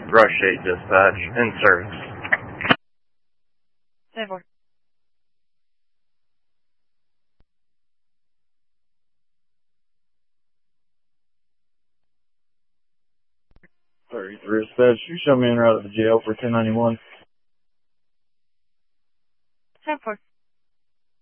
Rush 8 dispatch, in service. 10-4. Dispatch, you show me en route to the jail for 1091.